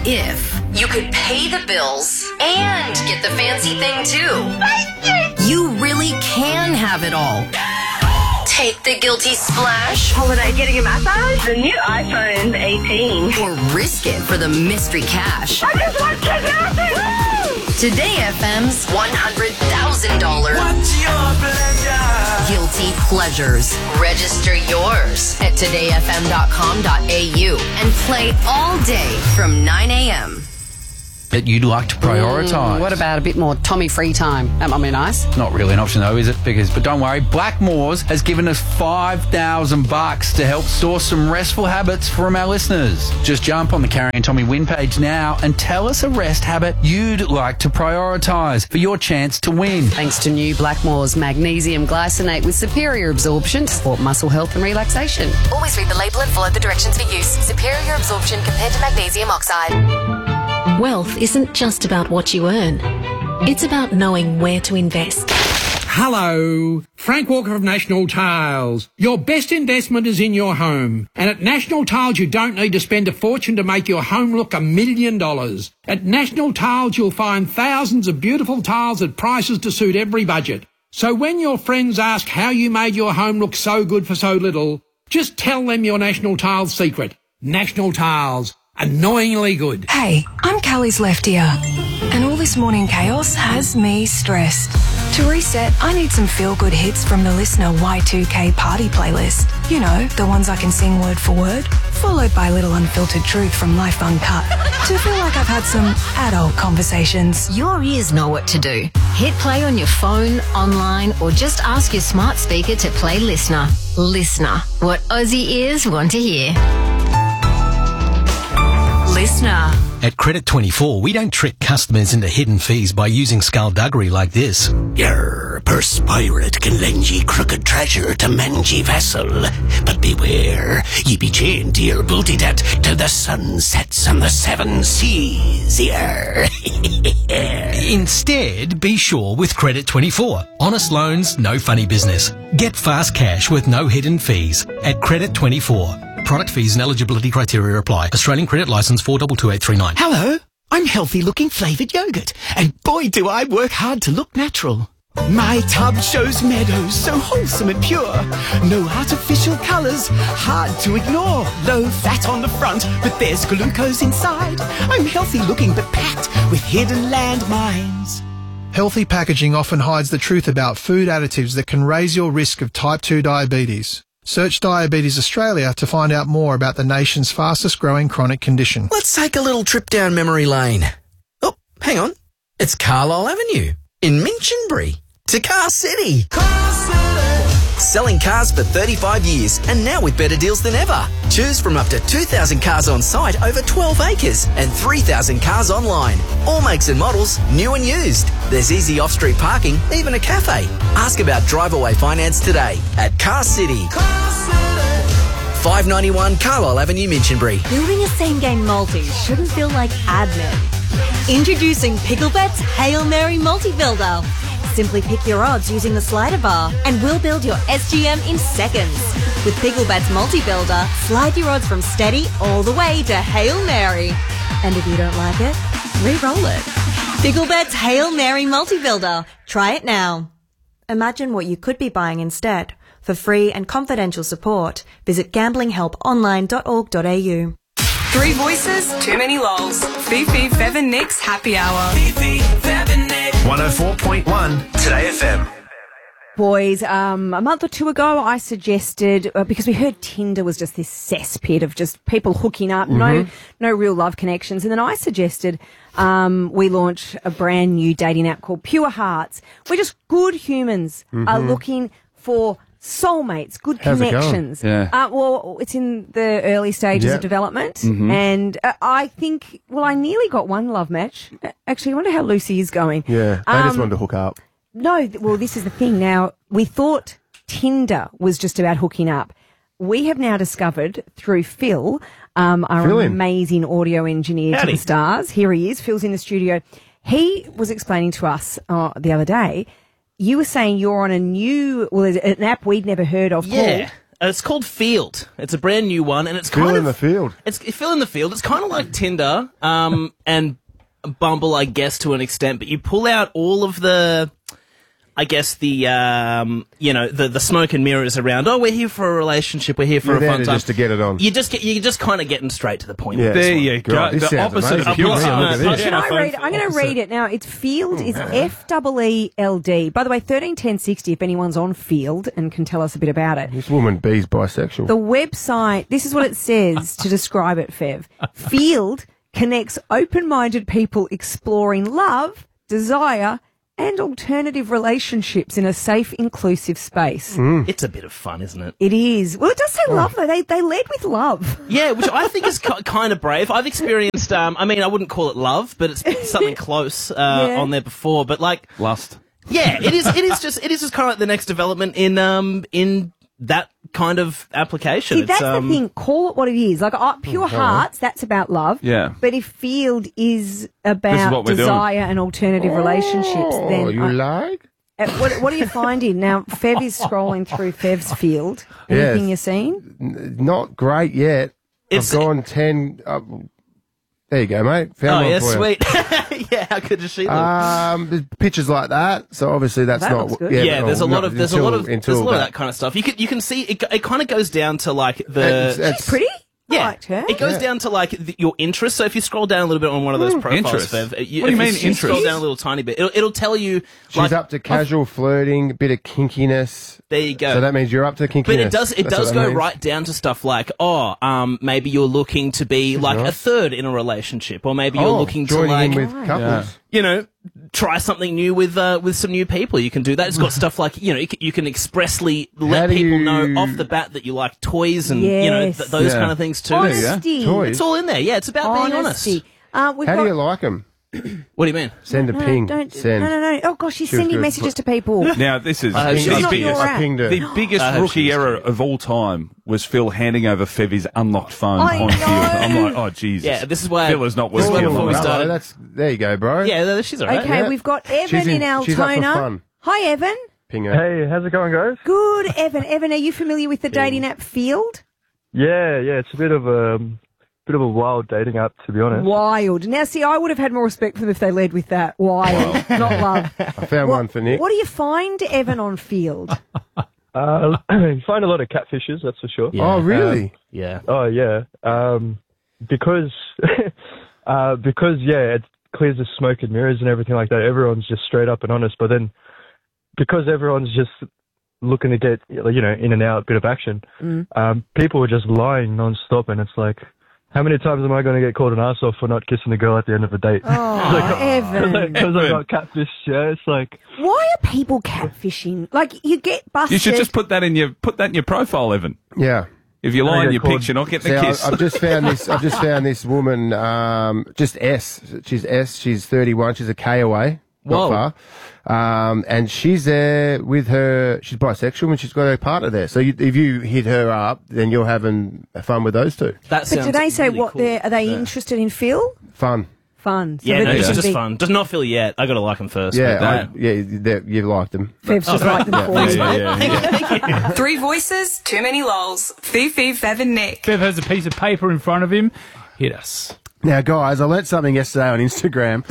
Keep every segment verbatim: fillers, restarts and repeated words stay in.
if you could pay the bills and get the fancy thing too. You really can have it all. Take the guilty splash. Holiday getting a massage? The new iPhone eighteen. Or risk it for the mystery cash. I just want to know. Today F M's one hundred thousand dollars What's your pleasure? Guilty Pleasures. Register yours at today f m dot com dot a u and play all day from nine a.m. That you'd like to prioritise. Mm, what about a bit more Tommy free time? That might be nice. Not really an option though, is it? Because, but don't worry, Blackmores has given us five thousand bucks to help source some restful habits from our listeners. Just jump on the Carrie and Tommy win page now and tell us a rest habit you'd like to prioritise for your chance to win. Thanks to new Blackmores magnesium glycinate with superior absorption to support muscle health and relaxation. Always read the label and follow the directions for use. Superior absorption compared to magnesium oxide. Wealth isn't just about what you earn. It's about knowing where to invest. Hello, Frank Walker of National Tiles. Your best investment is in your home. And at National Tiles, you don't need to spend a fortune to make your home look a million dollars. At National Tiles, you'll find thousands of beautiful tiles at prices to suit every budget. So when your friends ask how you made your home look so good for so little, just tell them your National Tiles secret. National Tiles. Annoyingly good. Hey, I'm Callie's left ear, and all this morning chaos has me stressed. To reset, I need some feel-good hits from the listener Y two K party playlist. You know, the ones I can sing word for word, followed by a little unfiltered truth from Life Uncut, to feel like I've had some adult conversations. Your ears know what to do. Hit play on your phone, online, or just ask your smart speaker to play Listener. Listener, what Aussie ears want to hear. Listener. At Credit twenty-four, we don't trick customers into hidden fees by using skullduggery like this. Yer, purse pirate can lend ye crooked treasure to mend ye vessel. But beware, ye be chained to your booty debt till the sun sets on the seven seas. Yer. Instead, be sure with Credit twenty-four. Honest loans, no funny business. Get fast cash with no hidden fees at Credit twenty-four. Product fees and eligibility criteria apply. Australian credit licence four two two eight three nine. Hello, I'm healthy looking flavoured yogurt, and boy do I work hard to look natural. My tub shows meadows so wholesome and pure. No artificial colours, hard to ignore. Low fat on the front, but there's glucose inside. I'm healthy looking but packed with hidden landmines. Healthy packaging often hides the truth about food additives that can raise your risk of type two diabetes. Search Diabetes Australia to find out more about the nation's fastest growing chronic condition. Let's take a little trip down memory lane. Oh, hang on. It's Carlisle Avenue in Minchinbury to Car City. Car City. Selling cars for thirty-five years and now with better deals than ever. Choose from up to two thousand cars on site over twelve acres and three thousand cars online. All makes and models, new and used. There's easy off-street parking, even a cafe. Ask about drive-away finance today at Car City. Car City. five ninety-one Carlisle Avenue, Minchinbury. Building a same-game multi shouldn't feel like admin. Introducing Picklebet's Hail Mary Multi-Builder. Simply pick your odds using the slider bar and we'll build your S G M in seconds. With Picklebet's Multi-Builder, slide your odds from steady all the way to Hail Mary. And if you don't like it, re-roll it. Picklebet's Hail Mary Multi-Builder. Try it now. Imagine what you could be buying instead. For free and confidential support, visit gambling help online dot org dot a u. Three voices, too many lols. Fifi, Fev and Nick's happy hour. Fifi, Fev and Nick. one oh four point one Today F M. Boys, um, a month or two ago, I suggested, uh, because we heard Tinder was just this cesspit of just people hooking up, mm-hmm. no no real love connections. And then I suggested um, we launch a brand new dating app called Pure Hearts. We're just good humans mm-hmm. are looking for soulmates, good How's connections. It going? Yeah. Uh, well, it's in the early stages yep. of development. Mm-hmm. And uh, I think, well, I nearly got one love match. Actually, I wonder how Lucy is going. Yeah, they um, just wanted to hook up. No, well, this is the thing. Now, we thought Tinder was just about hooking up. We have now discovered through Phil, um, our Phil amazing audio engineer Howdy. to the stars. Here he is. Phil's in the studio. He was explaining to us uh, the other day, you were saying you're on a new, well, an app we'd never heard of yeah. called... Uh, it's called Field. It's a brand new one, and it's Fill kind in of the field. It's fill in the field. It's kind of like Tinder um, and Bumble, I guess, to an extent. But you pull out all of the, I guess the um, you know the the smoke and mirrors around. Oh, we're here for a relationship. We're here for You're a there fun to time. just to get it on. You just get you're just kind of getting straight to the point. Yeah, with this there one. you go. God, this The sounds opposite amazing. of pure Wow, summer. look at this. Can I read it? I'm going to read it now. It's Field is F E E L D. By the way, thirteen ten sixty. If anyone's on Field and can tell us a bit about it. This woman B's bisexual. The website. This is what it says to describe it. Fev. Field connects open-minded people exploring love, desire, and alternative relationships in a safe, inclusive space. It's a bit of fun, isn't it? It is. Well, it does say love, though. They, they led with love. Yeah, which I think is ki- kind of brave. I've experienced, um, I mean, I wouldn't call it love, but it's something close uh, Yeah. on there before. But like, Lust. yeah, it is. It is just. It is just kind of like the next development in um in that kind of application. See, It's, that's um, the thing. Call it what it is. Like, uh, pure okay. hearts, that's about love. Yeah. But if Field is about what we're desire and alternative relationships, then... Oh, you I- like? Uh, what, what are you finding? Now, Fev is scrolling through Fev's Field. Yes. Anything you're seeing? N- Not great yet. It's- I've gone ten. Uh, there you go, mate. Found Oh one yeah, for you. sweet. yeah, how good does she look? Um, there's pictures like that. So obviously that's That not. looks good. yeah, well, there's a no, lot of there's a until- lot of until there's a lot of that kind of stuff. You can you can see it. It kind of goes down to like the. It's- it's- She's pretty. I Yeah, liked her. it goes Yeah. down to like the, your interests. So if you scroll down a little bit on one of those profiles, Interest? Fev, uh, you, What do you if mean, you scroll interest? down a little tiny bit, it'll, it'll tell you. She's like, up to casual flirting, a bit of kinkiness. There you go. So that means you're up to kinkiness. But it does it That's does what that go means. right down to stuff like, oh, um, maybe you're looking to be like right. a third in a relationship, or maybe you're Oh, looking to joining like, in with couples. Yeah. you know, try something new with uh, with some new people. You can do that. It's got stuff like, you know, you can, you can expressly let do people you- know off the bat that you like toys and you know Yes. th- those Yeah. kind of things too. Honesty. Toys. It's all in there. Yeah, it's about being honest. Honesty. Uh, we've How got, do you like them? What do you mean? Send a no, ping. Don't, Send. No, no, no. Oh, gosh, she's She was sending good. messages to people. Now, this is I hope the, she's not biggest, your I pinged her. the biggest I hope rookie she's error good. of all time was Phil handing over Fevvy's unlocked phone I on know. field. I'm like, oh, Jesus. Yeah, this is why Phil is not this is working why before on we that. started. That's there you go, bro. Yeah, she's alright. Okay, Yeah. we've got Evan She's in, in- she's up for Altona. fun. Hi, Evan. Ping her. Hey, how's it going, guys? Good, Evan. Evan, are you familiar with the dating app Field? Yeah, yeah, it's a bit of a bit of a wild dating app, to be honest. Wild. Now, see, I would have had more respect for them if they led with that. Wild, not love. I found What- one for Nick. What do you find, Evan, on Field? Uh, you find a lot of catfishes, that's for sure. Oh, really? Yeah. Oh, yeah. Um, because, uh, because yeah, it clears the smoke and mirrors and everything like that. Everyone's just straight up and honest. But then, because everyone's just looking to get, you know, in and out, bit of action, Mm. um, people are just lying non-stop, and it's like, how many times am I going to get called an arsehole for not kissing a girl at the end of the date? Oh, Evan. Because I got catfish, yeah. It's like, Why are people catfishing? Like, you get busted. You should just put that in your put that in your profile, Evan. Yeah. If you lie in your called- pics, you're not getting See, a I, kiss. I've just found this. I've just found this woman. Um, just S. She's S. She's thirty-one. She's a K away. Not Whoa. far. Um, and she's there with her. She's bisexual, and she's got her partner there. So you, if you hit her up, then you're having fun with those two. That But sounds do they say really what cool. they're, are they interested in Phil? Fun. Fun. So Yeah, they're no, it's gonna just be- fun. Does not feel yet. I got to like them first. Yeah, but that- I, yeah. they- You liked them. Fev's just like them for yeah, you. yeah, yeah, yeah. Three voices, too many lols. Fifi, Fev and Nick. Bev has a piece of paper in front of him. Hit us. Now, guys, I learnt something yesterday on Instagram.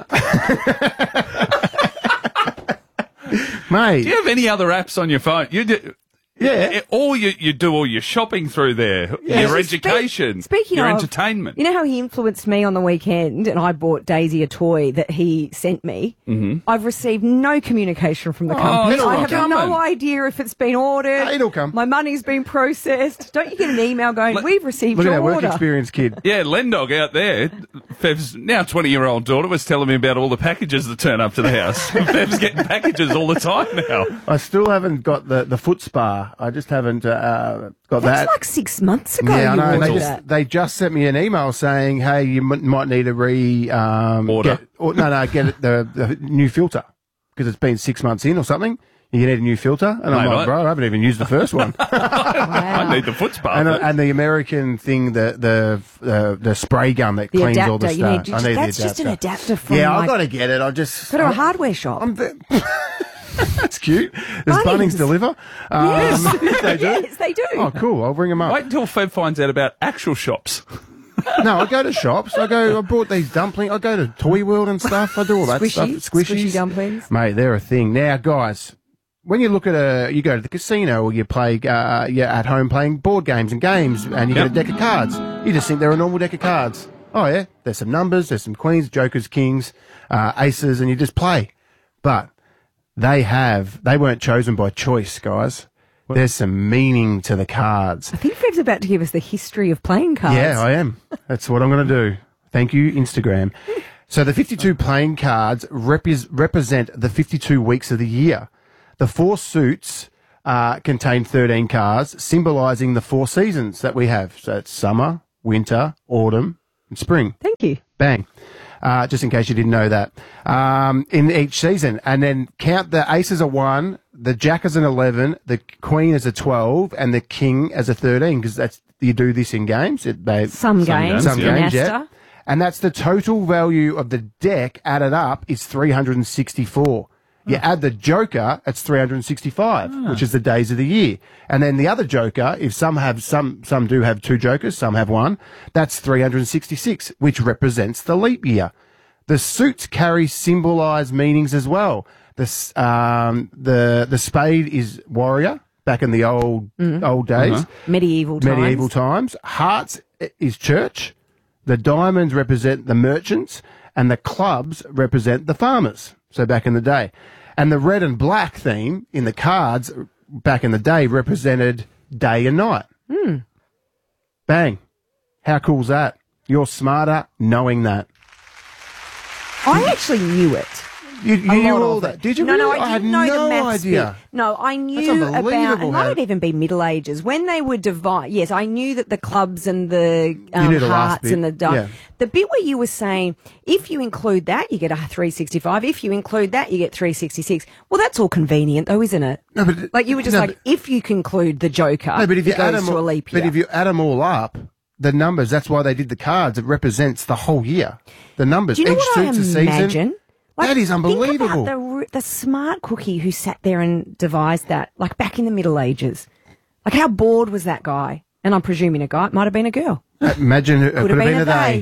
Mate. Do you have any other apps on your phone? You do, Yeah. All you you do all your shopping through there. Your So education. spe- speaking your of, entertainment. You know how he influenced me on the weekend and I bought Daisy a toy that he sent me? Mm-hmm. I've received no communication from the Oh, company. it'll I have come. no idea if it's been ordered. It'll come. My money's been processed. Don't you get an email going, we've received Look at your that work order? experience kid. Yeah, Lendog out there. Fev's now twenty-year-old daughter was telling me about all the packages that turn up to the house. Fev's getting packages all the time now. I still haven't got the, the foot spa. I just haven't uh, got That's that. like six months ago. Yeah, I you know. They ordered just, that. they just sent me an email saying, "Hey, you m- might need to re um, Order. Get, or, no, no, get it, the, the new filter because it's been six months in or something. You need a new filter." And I'm Mate, like, I- "Bro, I haven't even used the first one." I need the foot spa. and, uh, first. and the American thing, the the uh, the spray gun that The cleans all the adapter, you stuff. need- I need that's the just an adapter. adapter from Yeah, like- I've got to get it. I just Go to a I- hardware shop. I'm ve- That's cute. Does Bunnings, Bunnings. deliver? Um, Yes. they do? Yes, they do. Oh, cool. I'll bring them up. Wait until Feb finds out about actual shops. No, I go to shops. I go. I bought these dumplings. I go to Toy World and stuff. I do all that Squishy, stuff. Squishies, squishy dumplings. mate. They're a thing now, guys. When you look at a, you go to the casino or you play, uh, you're at home playing board games and games, and you Yep. get a deck of cards. You just think they're a normal deck of cards. Oh yeah, there's some numbers, there's some queens, jokers, kings, uh, aces, and you just play. But they have, they weren't chosen by choice, guys. There's some meaning to the cards. I think Fred's about to give us the history of playing cards. Yeah, I am. That's what I'm going to do. Thank you, Instagram. So the fifty-two playing cards repre- represent the fifty-two weeks of the year. The four suits uh, contain thirteen cards, symbolising the four seasons that we have. So it's summer, winter, autumn, and spring. Thank you. Bang. Uh, just in case you didn't know that. Um, in each season. And then count the ace as a one, the jack as an eleven, the queen as a twelve, and the king as a thirteen, because that's, you do this in games. It, they, Some games, Some yeah. games, yeah. Nesta. And that's the total value of the deck added up is three hundred sixty-four. You add the joker, it's three hundred sixty-five, which is the days of the year. And then the other joker, if some have, some, some do have two jokers, some have one, that's three hundred sixty-six, which represents the leap year. The suits carry symbolised meanings as well. The, s- um, the, the spade is warrior, back in the old, old days. Uh-huh. Medieval times. Medieval times. Hearts i- is church. The diamonds represent the merchants, and the clubs represent the farmers. So back in the day. And the red and black theme in the cards back in the day represented day and night. Hmm. Bang. How cool's that? You're smarter knowing that. I actually knew it. You, you A knew lot all of that. it. Did you No, really? no, I I had didn't know no the maths idea. bit. No, I knew about, unbelievable it how- might even be Middle Ages, when they would divide. Yes, I knew that the clubs and the um, knew the last hearts bit, and the di- yeah. the bit where you were saying, if you include that, you get a three sixty-five. If you include that, you get three sixty-six. Well, that's all convenient, though, isn't it? No, but Like, you were just no, like, if you conclude the Joker, No, but if you it add goes them, to a all, leap year. but if you add them all up, the numbers. That's why they did the cards. It represents the whole year. The numbers. Do you know Each what I suit's a season. imagine? Like, that is think unbelievable. about the, r- the smart cookie who sat there and devised that, like back in the Middle Ages. Like, how bored was that guy? And I'm presuming a guy. It might have been a girl. Imagine it could have been, a they.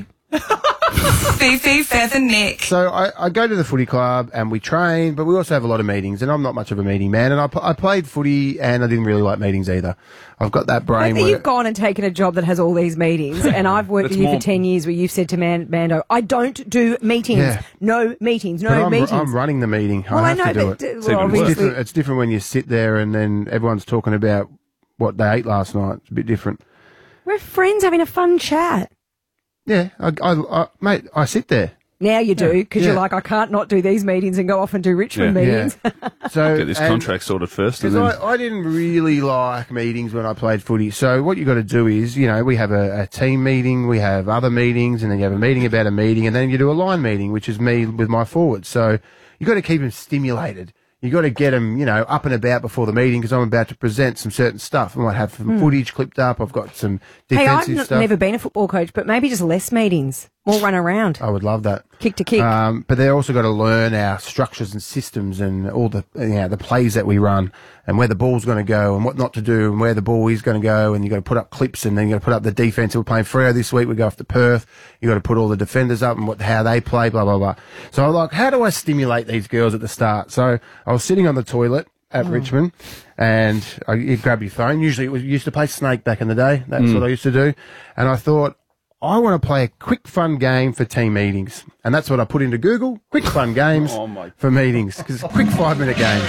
Fifi, Feather, Nick. So I, I go to the footy club and we train, but we also have a lot of meetings, and I'm not much of a meeting man. And I, p- I played footy, and I didn't really like meetings either. I've got that brain. Like that where- you've gone and taken a job that has all these meetings, and I've worked That's with you more- for ten years where you've said to Man- Mando, I don't do meetings. Yeah. No meetings, no but I'm, meetings. I'm running the meeting. Well, I I have know, to do but, it. uh, It's well, even it's, obviously- different, it's different when you sit there and then everyone's talking about what they ate last night. It's a bit different. We're friends having a fun chat. Yeah, I, I, I, mate, I sit there. Now you do, because Yeah. you're like, I can't not do these meetings and go off and do Richmond Yeah. meetings. So Get this and- contract sorted first, and Because then I, I didn't really like meetings when I played footy. So what you got to do is, you know, we have a, a team meeting, we have other meetings, and then you have a meeting about a meeting, and then you do a line meeting, which is me with my forwards. So you got to keep them stimulated. You got to get them, you know, up and about before the meeting, because I'm about to present some certain stuff. I might have some Hmm. footage clipped up. I've got some Hey, I've defensive n- stuff. never been a football coach, but maybe just less meetings, more run around. I would love that. Kick to kick. Um, but they're also got to learn our structures and systems and all the, you know, the plays that we run and where the ball's going to go and what not to do and where the ball is going to go. And you got to put up clips, and then you got to put up the defense. We're playing Freo this week. We go off to Perth. You got to put all the defenders up and what, how they play, blah, blah, blah. So I'm like, how do I stimulate these girls at the start? So I was sitting on the toilet at Oh. Richmond, and I, you grab your phone. Usually it was, you used to play Snake back in the day. That's Mm. what I used to do. And I thought, I want to play a quick fun game for team meetings. And that's what I put into Google, quick fun games Oh, my- for meetings, because it's quick five minute games.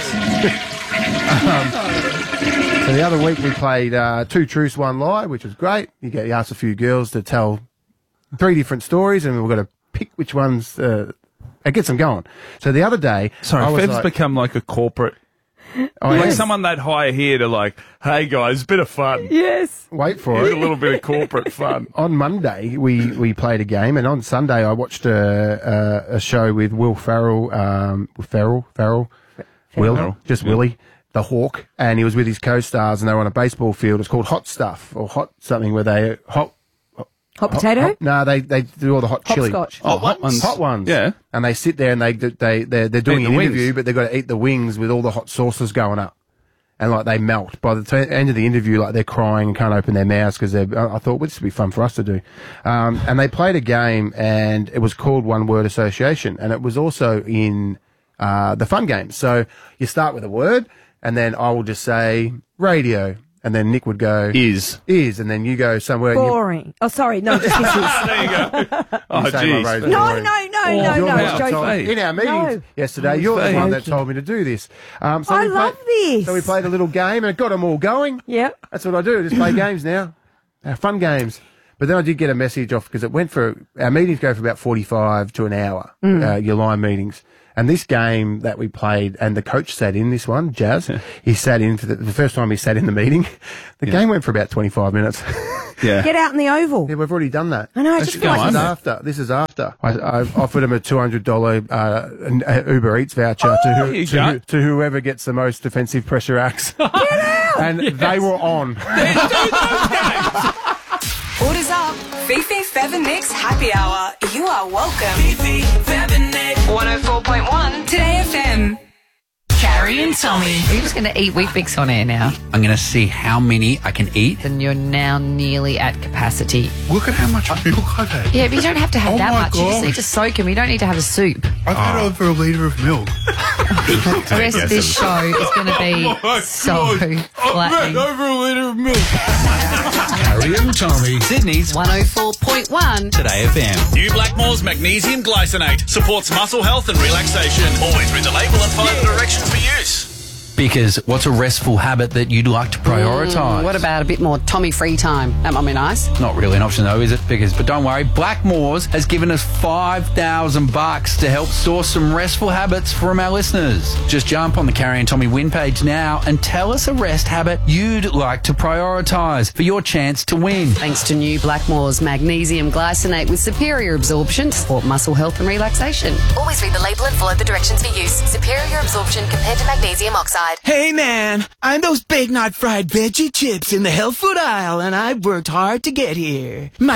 um, so the other week we played uh, Two Truths, One Lie, which was great. You get you ask a few girls to tell three different stories, and we've got to pick which ones, uh, it gets them going. So the other day, sorry, I was Fev's like, become like a corporate. Oh, like yes. someone they'd hire here to like, hey guys, bit of fun. Yes. Wait for Here's it. a little bit of corporate fun. On Monday, we, we played a game, and on Sunday, I watched a, a, a show with Will Farrell, um, Farrell, Farrell, Will, Farrell. just Yeah. Willie, the Hawk, and he was with his co-stars, and they were on a baseball field. It's called Hot Stuff, or Hot something, where they, hot, Hot potato? No, they they do all the hot chili. Hopscotch. Oh, hot ones. Hot ones. Yeah. And they sit there and they they they're, they're doing Eat an the interview, wings. but they've got to eat the wings with all the hot sauces going up. And like they melt by the t- end of the interview, like they're crying and can't open their mouths because they're. I I thought, well, this would be fun for us to do. Um, and they played a game, and it was called One Word Association, and it was also in uh, the fun games. So you start with a word, and then I will just say radio, and then Nick would go is is, and then you go somewhere. and you- Boring. Oh, sorry. No, just this is. There you go. Oh, You say my jeez. radio's No, boring. no, no, Oh, no, you're no. the It's one that told- joking. In our meetings No. yesterday, Oh, you're the one that joking. told me to do this. Um, so I we love played, this. So we played a little game, and it got them all going. Yeah. That's what I do. I just play games now. Uh, fun games. But then I did get a message off because it went for our meetings go for about forty-five to an hour. Mm. Uh, your line meetings. And this game that we played, and the coach sat in this one, Jazz. He sat in for the, the first time he sat in the meeting. The Yeah. game went for about twenty-five minutes. Yeah. Get out in the oval. Yeah, we've already done that. I know, I This just is feel like this is it's- after. This is after. I, I offered him a two hundred dollars uh, an- uh, Uber Eats voucher to, who, you to, go. who- to whoever gets the most defensive pressure acts. Get out! And they were on. Orders up. Fifi, Fev and Nick's happy hour. You are welcome. Fifi, Fev and Nick. one oh four point one Today F M. Carrie and Tommy. Are you just going to eat Weet-Bix on air now? I'm going to see how many I can eat. Then you're now nearly at capacity. Look at how much milk I've had. Yeah, but you don't have to have Oh that my much. You just gosh. need to soak them. You don't need to have a soup. I've had over a litre of milk. The rest of this show is going to be so flattening. over a litre of milk. Carrie and Tommy. Sydney's one oh four point one Today F M. New Blackmore's magnesium glycinate supports muscle health and relaxation. Always read the label and follow the directions for use. Because what's a restful habit that you'd like to prioritise? Mm, what about a bit more Tommy free time? That might be nice. Not really an option though, is it? Because, but don't worry, Blackmore's has given us five thousand bucks to help source some restful habits from our listeners. Just jump on the Carrie and Tommy win page now and tell us a rest habit you'd like to prioritise for your chance to win. Thanks to new Blackmore's magnesium glycinate with superior absorption to support muscle health and relaxation. Always read the label and follow the directions for use. Superior absorption compared to magnesium oxide. Hey man, I'm those Big Knot fried veggie chips in the health food aisle, and I worked hard to get here. My